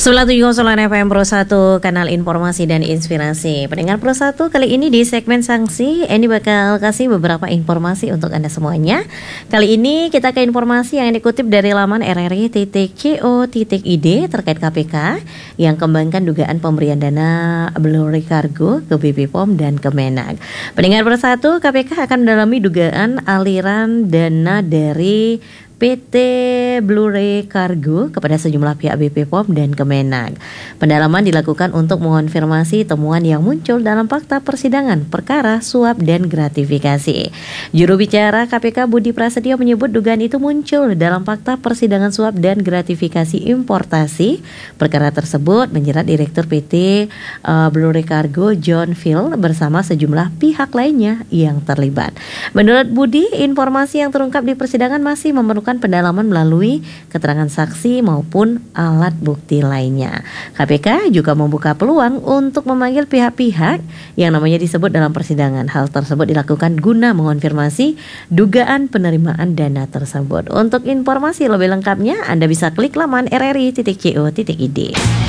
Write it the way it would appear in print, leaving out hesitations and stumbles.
97,9 FM Pro 1, kanal informasi dan inspirasi. Pendengar Pro 1, kali ini di segmen sanksi, Eni bakal kasih beberapa informasi untuk Anda semuanya. Kali ini kita ke informasi yang dikutip dari laman rri.co.id terkait KPK yang kembangkan dugaan pemberian dana Blue Ray Cargo ke BP POM dan Kemenag. Pendengar Pro 1, KPK akan mendalami dugaan aliran dana dari PT Blue Ray Cargo kepada sejumlah pihak BP POM dan Kemenag. Pendalaman dilakukan untuk mengonfirmasi temuan yang muncul dalam fakta persidangan perkara suap dan gratifikasi. Juru bicara KPK Budi Prasetyo menyebut dugaan itu muncul dalam fakta persidangan suap dan gratifikasi importasi. Perkara tersebut menjerat Direktur PT Blue Ray Cargo John Phil bersama sejumlah pihak lainnya yang terlibat. Menurut Budi, informasi yang terungkap di persidangan masih memerlukan pendalaman melalui keterangan saksi maupun alat bukti lainnya. KPK juga membuka peluang untuk memanggil pihak-pihak yang namanya disebut dalam persidangan. Hal tersebut dilakukan guna mengonfirmasi dugaan penerimaan dana tersebut. Untuk informasi lebih lengkapnya, Anda bisa klik laman rri.co.id.